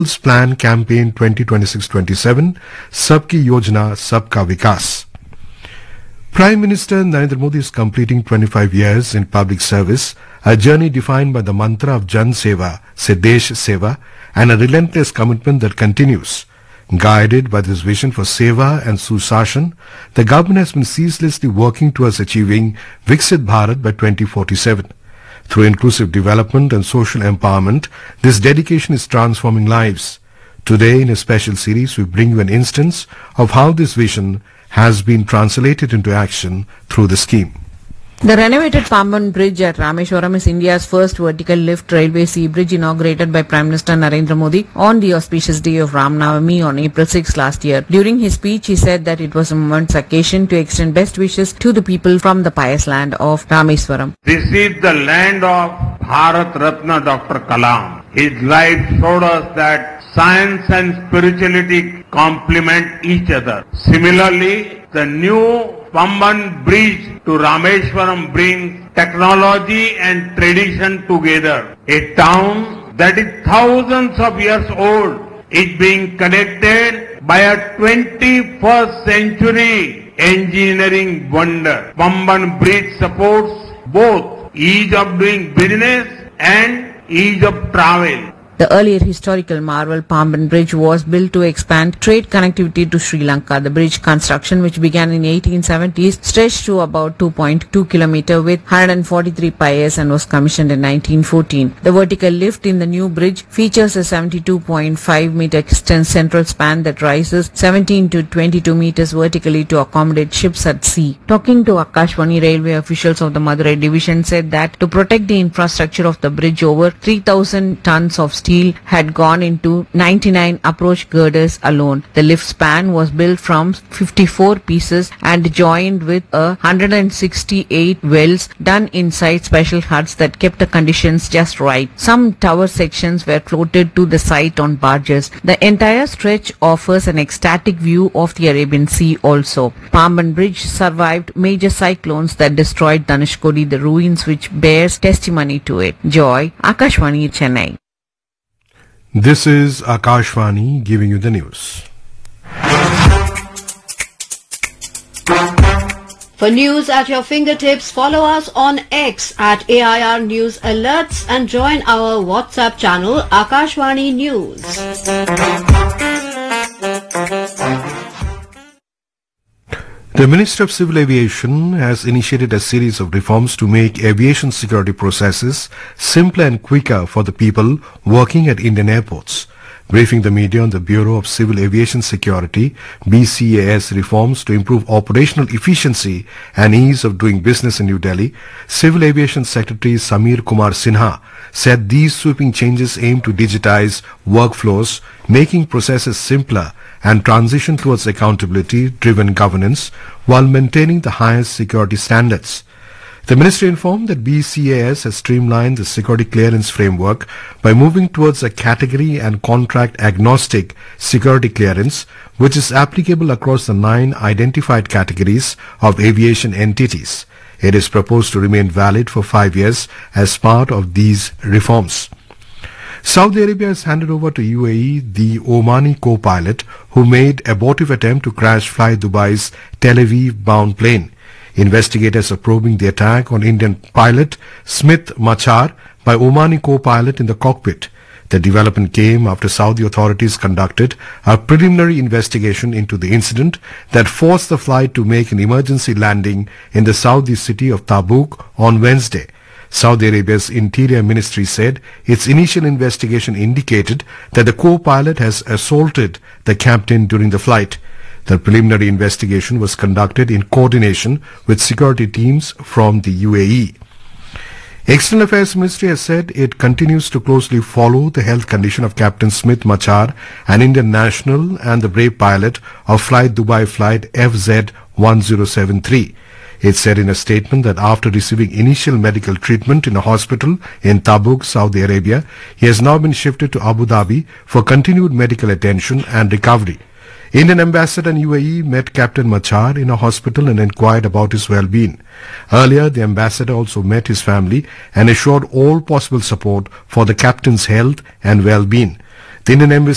Plan Campaign 2026-27, Sabki Yojana, Sabka Vikas. Prime Minister Narendra Modi is completing 25 years in public service, a journey defined by the mantra of Jan Seva, se Desh Seva, and a relentless commitment that continues. Guided by this vision for Seva and Susashan, the government has been ceaselessly working towards achieving Viksit Bharat by 2047. Through inclusive development and social empowerment, this dedication is transforming lives. Today, in a special series, we bring you an instance of how this vision has been translated into action through the scheme. The renovated Pamban Bridge at Rameshwaram is India's first vertical lift railway sea bridge inaugurated by Prime Minister Narendra Modi on the auspicious day of Ram Navami on April 6 last year. During his speech, he said that it was a momentous occasion to extend best wishes to the people from the pious land of Rameswaram. This is the land of Bharat Ratna Dr. Kalam. His life showed us that science and spirituality complement each other. Similarly, the new Pamban Bridge to Rameshwaram brings technology and tradition together. A town that is thousands of years old is being connected by a 21st century engineering wonder. Pamban Bridge supports both ease of doing business and ease of travel. The earlier historical marvel Pamban Bridge was built to expand trade connectivity to Sri Lanka. The bridge construction, which began in 1870s, stretched to about 2.2 km with 143 piers and was commissioned in 1914. The vertical lift in the new bridge features a 72.5 meter extent central span that rises 17 to 22 meters vertically to accommodate ships at sea. Talking to Akashvani, railway officials of the Madurai division said that to protect the infrastructure of the bridge, over 3,000 tons of steel had gone into 99 approach girders alone. The lift span was built from 54 pieces and joined with 168 wells done inside special huts that kept the conditions just right. Some tower sections were floated to the site on barges. The entire stretch offers an ecstatic view of the Arabian Sea also. Pamban Bridge survived major cyclones that destroyed Dhanushkodi, the ruins which bears testimony to it. Joy, Akashvani, Chennai. This is Akashvani giving you the news. For news at your fingertips, follow us on X at AIR News Alerts and join our WhatsApp channel Akashvani News. The Ministry of Civil Aviation has initiated a series of reforms to make aviation security processes simpler and quicker for the people working at Indian airports. Briefing the media on the Bureau of Civil Aviation Security, BCAS reforms to improve operational efficiency and ease of doing business in New Delhi, Civil Aviation Secretary Samir Kumar Sinha said these sweeping changes aim to digitize workflows, making processes simpler and transition towards accountability-driven governance while maintaining the highest security standards. The ministry informed that BCAS has streamlined the security clearance framework by moving towards a category and contract agnostic security clearance, which is applicable across the 9 identified categories of aviation entities. It is proposed to remain valid for 5 years as part of these reforms. Saudi Arabia has handed over to UAE the Omani co-pilot who made abortive attempt to crash Fly Dubai's Tel Aviv-bound plane. Investigators are probing the attack on Indian pilot Smith Machar by Omani co-pilot in the cockpit. The development came after Saudi authorities conducted a preliminary investigation into the incident that forced the flight to make an emergency landing in the Saudi city of Tabuk on Wednesday. Saudi Arabia's Interior Ministry said its initial investigation indicated that the co-pilot has assaulted the captain during the flight. The preliminary investigation was conducted in coordination with security teams from the UAE. External Affairs Ministry has said it continues to closely follow the health condition of Captain Smith Machar, an Indian national and the brave pilot of Flight Dubai Flight FZ1073. It said in a statement that after receiving initial medical treatment in a hospital in Tabuk, Saudi Arabia, he has now been shifted to Abu Dhabi for continued medical attention and recovery. Indian ambassador in UAE met Captain Machar in a hospital and inquired about his well-being. Earlier, the ambassador also met his family and assured all possible support for the captain's health and well-being. The Indian embassy